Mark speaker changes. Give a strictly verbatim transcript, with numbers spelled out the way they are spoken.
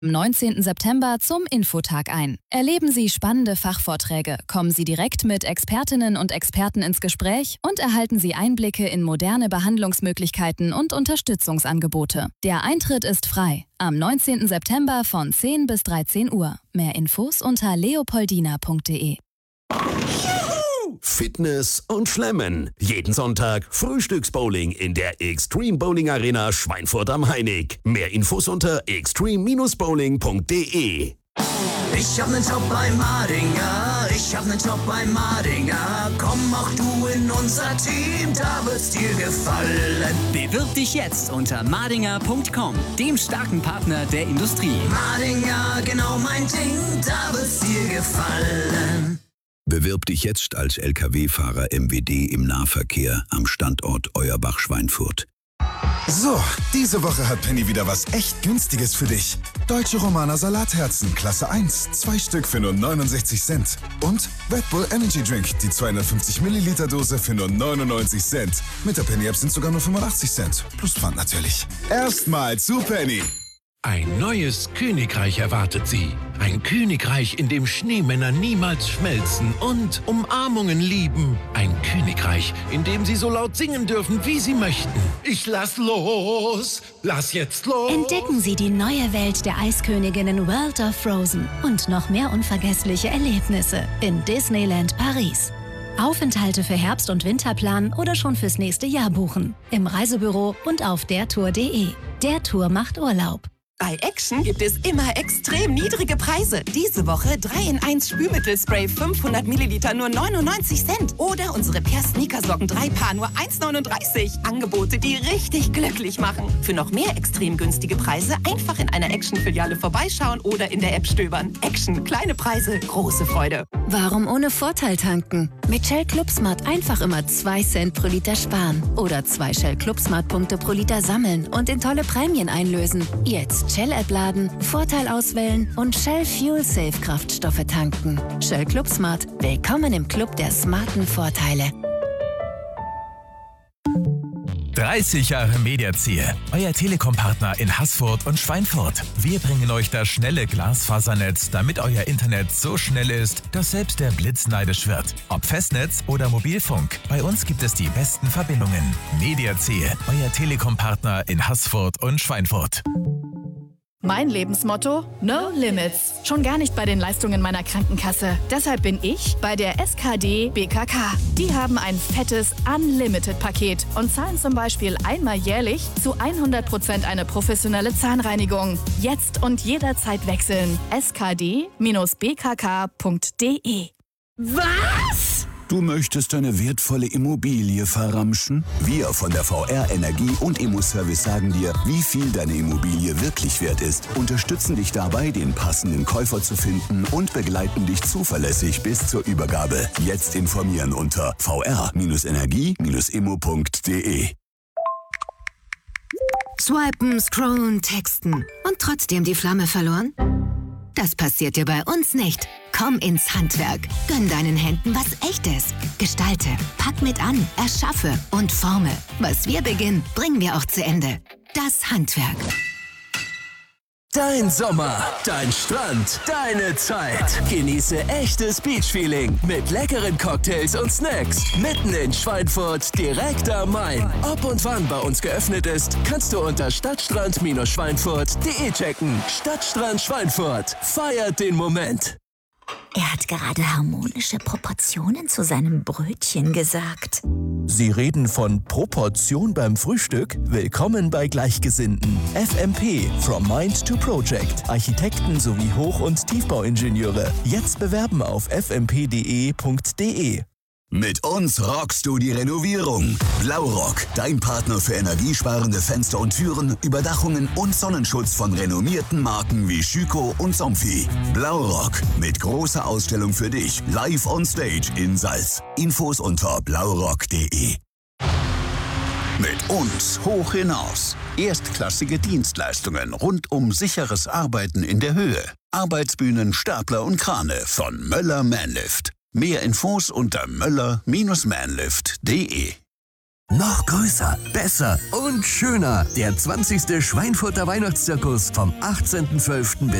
Speaker 1: Am neunzehnten September zum Infotag ein. Erleben Sie spannende Fachvorträge, kommen Sie direkt mit Expertinnen und Experten ins Gespräch und erhalten Sie Einblicke in moderne Behandlungsmöglichkeiten und Unterstützungsangebote. Der Eintritt ist frei. Am neunzehnten September von zehn bis dreizehn Uhr. Mehr Infos unter leopoldina punkt de.
Speaker 2: Fitness und Schlemmen. Jeden Sonntag Frühstücksbowling in der Extreme Bowling Arena Schweinfurt am Heinig. Mehr Infos unter extreme bowling punkt de.
Speaker 3: Ich hab nen Job bei Madinger, ich hab nen Job bei Madinger. Komm auch du in unser Team, da wird's dir gefallen.
Speaker 4: Bewirb dich jetzt unter madinger punkt com, dem starken Partner der Industrie.
Speaker 3: Madinger, genau mein Ding, da wird's dir gefallen.
Speaker 5: Bewirb dich jetzt als L K W-Fahrer M W D im Nahverkehr am Standort Euerbach-Schweinfurt.
Speaker 6: So, diese Woche hat Penny wieder was echt Günstiges für dich. Deutsche Romaner Salatherzen, Klasse eins, zwei Stück für nur neunundsechzig Cent. Und Red Bull Energy Drink, die zweihundertfünfzig Milliliter Dose für nur neunundneunzig Cent. Mit der Penny-App sind sogar nur fünfundachtzig Cent. Plus Pfand natürlich. Erstmal zu Penny.
Speaker 7: Ein neues Königreich erwartet Sie. Ein Königreich, in dem Schneemänner niemals schmelzen und Umarmungen lieben. Ein Königreich, in dem Sie so laut singen dürfen, wie Sie möchten. Ich lass los, lass jetzt los.
Speaker 8: Entdecken Sie die neue Welt der Eisköniginnen World of Frozen und noch mehr unvergessliche Erlebnisse in Disneyland Paris. Aufenthalte für Herbst- und Winterplan oder schon fürs nächste Jahr buchen. Im Reisebüro und auf dertour punkt de. Der Tour macht Urlaub.
Speaker 9: Bei Action gibt es immer extrem niedrige Preise. Diese Woche drei in eins Spülmittelspray fünfhundert Milliliter nur neunundneunzig Cent. Oder unsere Per Sneakersocken drei Paar nur eins neununddreißig. Angebote, die richtig glücklich machen. Für noch mehr extrem günstige Preise einfach in einer Action-Filiale vorbeischauen oder in der App stöbern. Action, kleine Preise, große Freude.
Speaker 8: Warum ohne Vorteil tanken? Mit Shell Club Smart einfach immer zwei Cent pro Liter sparen. Oder zwei Shell Club Smart Punkte pro Liter sammeln und in tolle Prämien einlösen. Jetzt Shell-App laden, Vorteil auswählen und Shell Fuel Safe Kraftstoffe tanken. Shell Club Smart. Willkommen im Club der smarten Vorteile.
Speaker 10: dreißig Jahre Mediaziel, euer Telekom-Partner in Haßfurt und Schweinfurt. Wir bringen euch das schnelle Glasfasernetz, damit euer Internet so schnell ist, dass selbst der Blitz neidisch wird. Ob Festnetz oder Mobilfunk, bei uns gibt es die besten Verbindungen. Mediaziel, euer Telekom-Partner in Haßfurt und Schweinfurt.
Speaker 11: Mein Lebensmotto? No Limits. Schon gar nicht bei den Leistungen meiner Krankenkasse. Deshalb bin ich bei der S K D B K K. Die haben ein fettes Unlimited-Paket und zahlen zum Beispiel einmal jährlich zu hundert Prozent eine professionelle Zahnreinigung. Jetzt und jederzeit wechseln. S K D B K K punkt de.
Speaker 9: Was?
Speaker 5: Du möchtest deine wertvolle Immobilie verramschen? Wir von der V R Energie und Immoservice sagen dir, wie viel deine Immobilie wirklich wert ist, unterstützen dich dabei, den passenden Käufer zu finden und begleiten dich zuverlässig bis zur Übergabe. Jetzt informieren unter v r energie immo punkt de.
Speaker 12: Swipen, scrollen, texten und trotzdem die Flamme verloren? Das passiert dir bei uns nicht. Komm ins Handwerk. Gönn deinen Händen was Echtes. Gestalte, pack mit an, erschaffe und forme. Was wir beginnen, bringen wir auch zu Ende. Das Handwerk.
Speaker 13: Dein Sommer, dein Strand, deine Zeit. Genieße echtes Beach-Feeling mit leckeren Cocktails und Snacks. Mitten in Schweinfurt, direkt am Main. Ob und wann bei uns geöffnet ist, kannst du unter stadtstrand schweinfurt punkt de checken. Stadtstrand Schweinfurt. Feiert den Moment.
Speaker 14: Er hat gerade harmonische Proportionen zu seinem Brötchen gesagt.
Speaker 13: Sie reden von Proportion beim Frühstück? Willkommen bei Gleichgesinnten. F M P, From Mind to Project. Architekten sowie Hoch- und Tiefbauingenieure. Jetzt bewerben auf f m p punkt de punkt de.
Speaker 5: Mit uns rockst du die Renovierung. Blaurock, dein Partner für energiesparende Fenster und Türen, Überdachungen und Sonnenschutz von renommierten Marken wie Schüco und Somfy. Blaurock, mit großer Ausstellung für dich, live on stage in Salz. Infos unter blaurock punkt de. Mit uns hoch hinaus. Erstklassige Dienstleistungen rund um sicheres Arbeiten in der Höhe. Arbeitsbühnen, Stapler und Krane von Möller Manlift. Mehr Infos unter möller Bindestrich manlift punkt de.
Speaker 13: Noch größer, besser und schöner. Der zwanzigste Schweinfurter Weihnachtszirkus vom achtzehnten zwölften bis